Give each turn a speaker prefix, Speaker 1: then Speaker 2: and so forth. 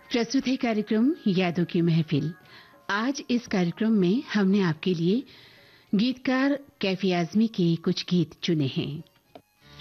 Speaker 1: प्रस्तुत है कार्यक्रम यादों की महफिल। आज इस कार्यक्रम में हमने आपके लिए गीतकार कैफी आजमी के कुछ गीत चुने हैं।